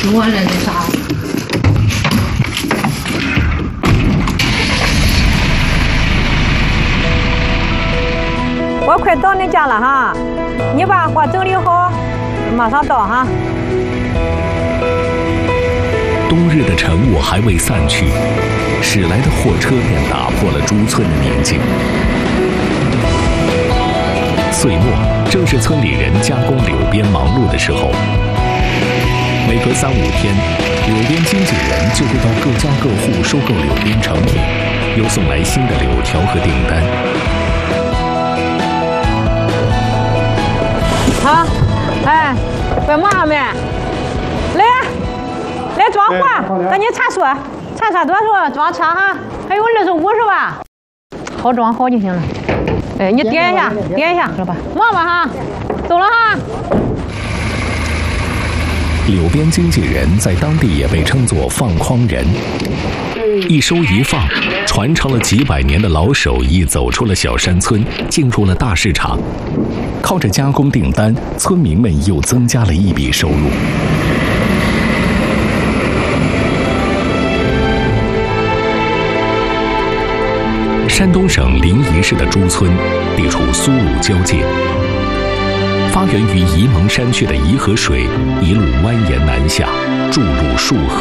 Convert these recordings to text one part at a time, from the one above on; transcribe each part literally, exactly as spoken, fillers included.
吃完了的啥？ 我快到你家了哈，你把货整理好，马上到哈。 冬日的晨雾还未散去，驶来的货车便打破了朱村的宁静。岁末，正是村里人加工柳边忙碌的时候。每隔三五天，柳边经纪人就会到各家各户收购柳边成品，又送来新的柳条和订单。 好，哎，快忙上没？来，来装货，赶紧查数，查查多少装车哈？还有二十五是吧？好装好就行了。哎，你点一下，点一下，老板，忙吧哈，走了哈。 柳边经纪人在当地也被称作放筐人，一收一放，传承了几百年的老手艺走出了小山村，进入了大市场。靠着加工订单，村民们又增加了一笔收入。山东省临沂市的朱村地处苏鲁交界，发源于沂蒙山区的沂河水一路蜿蜒南下，注入束河。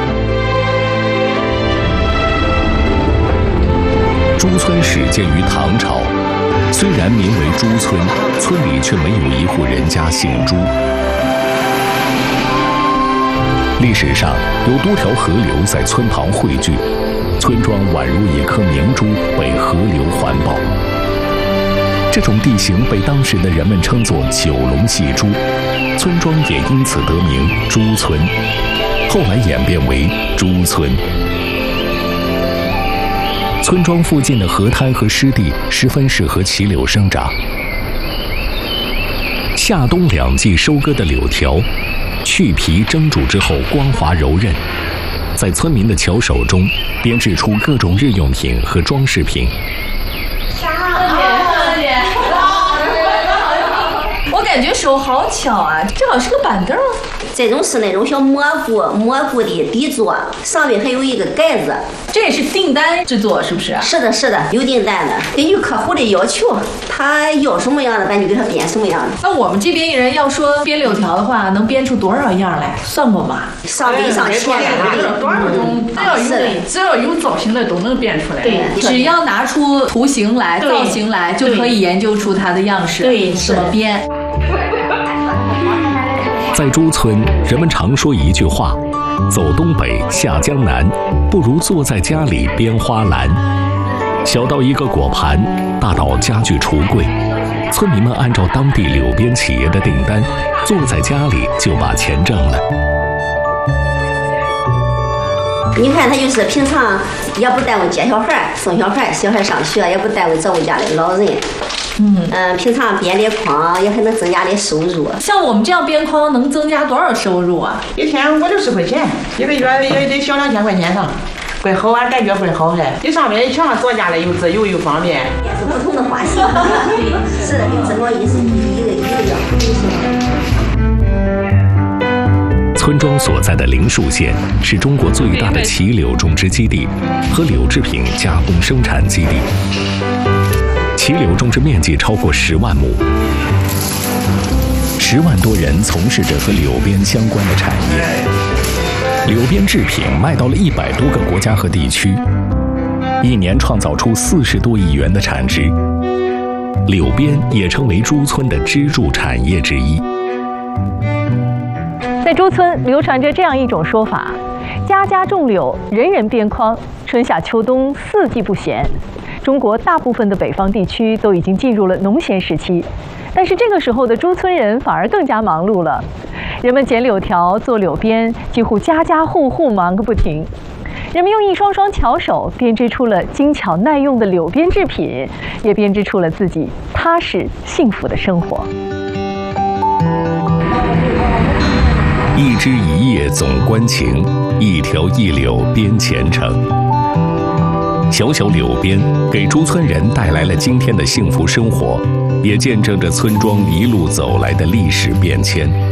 朱村始建于唐朝，虽然名为朱村，村里却没有一户人家姓朱。历史上有多条河流在村旁汇聚，村庄宛如一颗明珠被河流环抱。这种地形被当时的人们称作九龙戏珠，村庄也因此得名朱村，后来演变为朱村。村庄附近的河滩和湿地十分适合齐柳生长。夏冬两季收割的柳条，去皮蒸煮之后光滑柔韧，在村民的巧手中编制出各种日用品和装饰品。 我感觉手好巧啊，这好像是个板凳。 这种是那种小蘑菇蘑菇的底座，上面还有一个盖子。 这也是订单制作，是不是？ 是的，是的，有订单的，根据客户的要求，他要什么样的，咱就给他编什么样的。 那我们这边人要说编柳条的话，能编出多少样来？算过吗？ 上百上千的， 多少种，只要有只要有造型的都能编出来。 对，只要拿出图形来、造型来，就可以研究出它的样式， 对， 怎么编。 在朱村，人们常说一句话：走东北下江南，不如坐在家里编花篮。小到一个果盘，大到家具橱柜，村民们按照当地柳边企业的订单，坐在家里就把钱挣了。 你看他就是平常也不带我接小孩送小孩小孩上学，也不带我照顾家里老人。嗯嗯，平常编点筐也还能增加点收入。 像我们这样编筐能增加多少收入啊？ 一天五六十块钱，一个月也得小两千块钱呢。会好啊，感觉会好噻。你上面墙上做家里又自由又方便。 也是不同的花型，对，是的，就这个意思，一个一个样。 村庄所在的灵树县是中国最大的齐柳种植基地和柳制品加工生产基地。齐柳种植面积超过十万亩，十万多人从事着和柳边相关的产业。柳边制品卖到了一百多个国家和地区，一年创造出四十多亿元的产值。柳边也成为朱村的支柱产业之一。 在朱村流传着这样一种说法：家家种柳，人人编筐，春夏秋冬四季不闲。中国大部分的北方地区都已经进入了农闲时期，但是这个时候的朱村人反而更加忙碌了。人们剪柳条、做柳边，几乎家家户户忙个不停。人们用一双双巧手编织出了精巧耐用的柳边制品，也编织出了自己踏实幸福的生活。 一枝一叶总关情，一条一柳编前程。小小柳边给朱村人带来了今天的幸福生活，也见证着村庄一路走来的历史变迁。